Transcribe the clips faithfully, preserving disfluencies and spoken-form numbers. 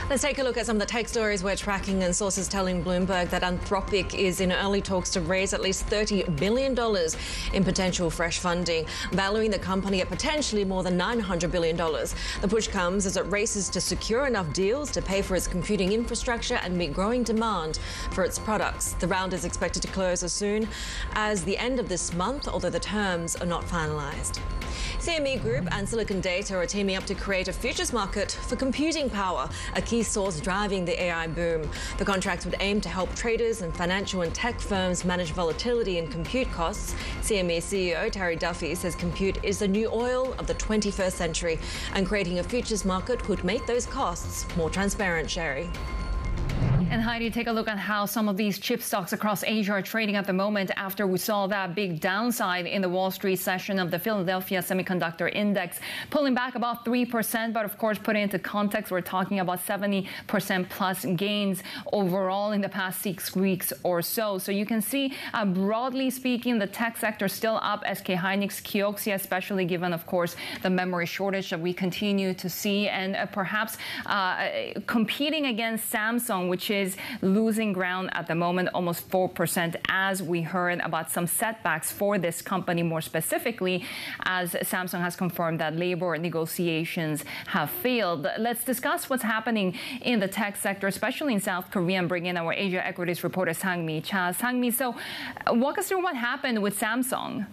Let's take a look at some of the tech stories we're tracking, and sources telling Bloomberg that Anthropic is in early talks to raise at least thirty billion dollars in potential fresh funding, valuing the company at potentially more than nine hundred billion dollars. The push comes as it races to secure enough deals to pay for its computing infrastructure and meet growing demand for its products. The round is expected to close as soon as the end of this month, although the terms are not finalized. C M E Group and Silicon Data are teaming up to create a futures market for computing power, a key source driving the A I boom. The contracts would aim to help traders and financial and tech firms manage volatility and compute costs. C M E C E O Terry Duffy says compute is the new oil of the twenty-first century, and creating a futures market would make those costs more transparent. Sherry. And Heidi, take a look at how some of these chip stocks across Asia are trading at the moment after we saw that big downside in the Wall Street session of the Philadelphia Semiconductor Index, pulling back about three percent. But of course, putting into context, we're talking about seventy percent plus gains overall in the past six weeks or so. So you can see, uh, broadly speaking, the tech sector still up. S K Hynix, Kioxia, especially given, of course, the memory shortage that we continue to see, and uh, perhaps uh, competing against Samsung, which is losing ground at the moment, almost four percent, as we heard about some setbacks for this company, more specifically, as Samsung has confirmed that labor negotiations have failed. Let's discuss what's happening in the tech sector, especially in South Korea, and bring in our Asia equities reporter, Sang-Mi Cha. Sang-Mi, so walk us through what happened with Samsung.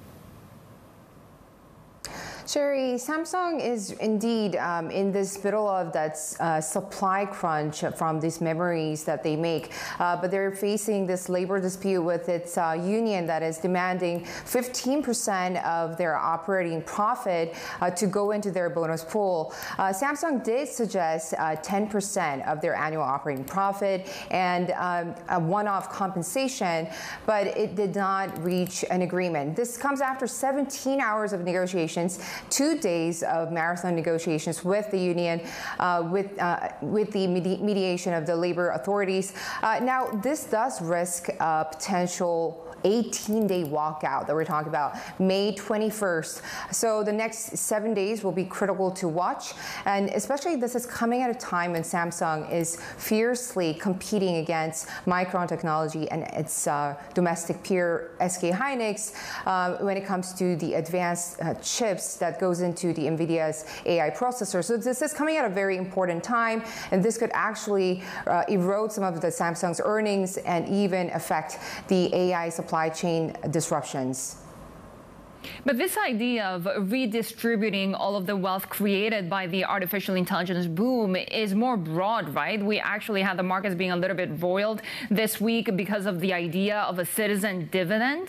Sherry, Samsung is indeed um, in this middle of that uh, supply crunch from these memories that they make, uh, but they're facing this labor dispute with its uh, union that is demanding fifteen percent of their operating profit uh, to go into their bonus pool. Uh, Samsung did suggest uh, ten percent of their annual operating profit and um, a one-off compensation, but it did not reach an agreement. This comes after seventeen hours of negotiations, two days of marathon negotiations with the union, uh, with uh, with the medi mediation of the labor authorities. Uh, now, this does risk a potential eighteen day walkout that we're talking about, May twenty-first. So the next seven days will be critical to watch. And especially this is coming at a time when Samsung is fiercely competing against Micron Technology and its uh, domestic peer S K Hynix uh, when it comes to the advanced uh, chips that goes into the NVIDIA's A I processor. So this is coming at a very important time, and this could actually uh, erode some of the Samsung's earnings and even affect the A I supply chain disruptions. But this idea of redistributing all of the wealth created by the artificial intelligence boom is more broad, right? We actually had the markets being a little bit roiled this week because of the idea of a citizen dividend.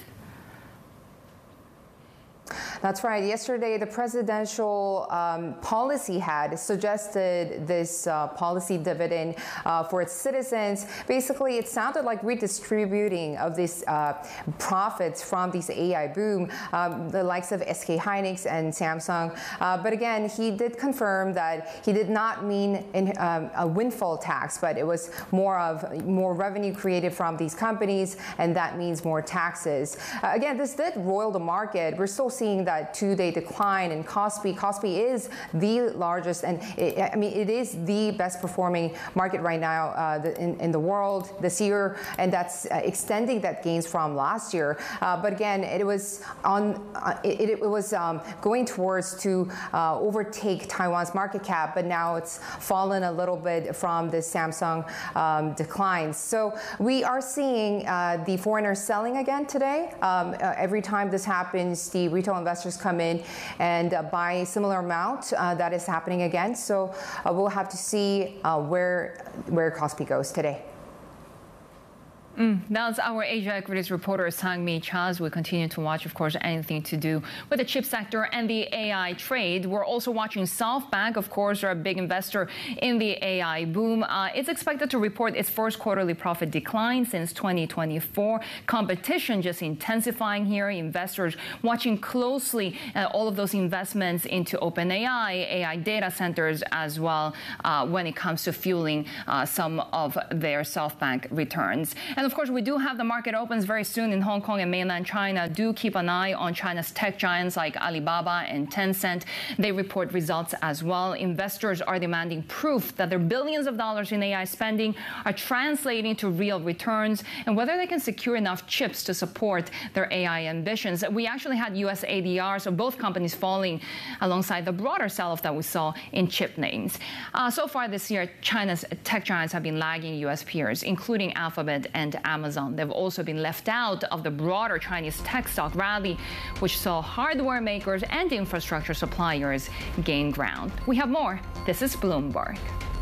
That's right. Yesterday, the presidential um, policy had suggested this uh, policy dividend uh, for its citizens. Basically, it sounded like redistributing of these uh, profits from this A I boom, um, the likes of S K Hynix and Samsung. Uh, but again, he did confirm that he did not mean in, um, a windfall tax, but it was more of more revenue created from these companies, and that means more taxes. Uh, again, this did roil the market. We're still seeing that two-day decline in Kospi. Kospi is the largest, and it, I mean, it is the best performing market right now uh, the, in, in the world this year, and that's uh, extending that gains from last year. Uh, but again, it was on, uh, it, it was um, going towards to uh, overtake Taiwan's market cap, but now it's fallen a little bit from the Samsung um, declines. So we are seeing uh, the foreigners selling again today. Um, uh, every time this happens, the retail investors come in and uh, buy a similar amount. Uh, that is happening again. So uh, we'll have to see uh, where where Kospi goes today. Mm, that's our Asia Equities reporter, Sang-Mi Cha. We continue to watch, of course, anything to do with the chip sector and the A I trade. We're also watching SoftBank, of course, are a big investor in the A I boom. Uh, it's expected to report its first quarterly profit decline since twenty twenty-four. Competition just intensifying here. Investors watching closely uh, all of those investments into OpenAI, A I data centers as well, uh, when it comes to fueling uh, some of their SoftBank returns. And And of course, we do have the market opens very soon in Hong Kong and mainland China. Do keep an eye on China's tech giants like Alibaba and Tencent. They report results as well. Investors are demanding proof that their billions of dollars in A I spending are translating to real returns and whether they can secure enough chips to support their A I ambitions. We actually had U S A D Rs of both companies falling alongside the broader sell-off that we saw in chip names. Uh, so far this year, China's tech giants have been lagging U S peers, including Alphabet and Amazon. They've also been left out of the broader Chinese tech stock rally, which saw hardware makers and infrastructure suppliers gain ground. We have more. This is Bloomberg.